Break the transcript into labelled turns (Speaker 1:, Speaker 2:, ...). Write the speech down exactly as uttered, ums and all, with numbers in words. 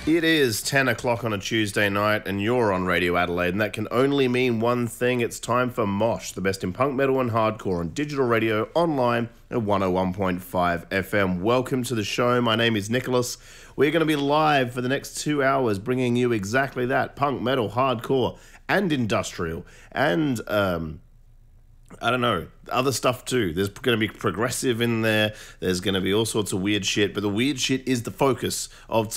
Speaker 1: It is ten o'clock on a Tuesday night and you're on Radio Adelaide, and that can only mean one thing. It's time for Mosh, the best in punk metal and hardcore on digital radio, online at one oh one point five F M. Welcome to the show. My name is Nicholas. We're going to be live for the next two hours bringing you exactly that, punk, metal, hardcore and industrial and um I don't know, other stuff too. There's going to be progressive in there. There's going to be all sorts of weird shit, but the weird shit is the focus of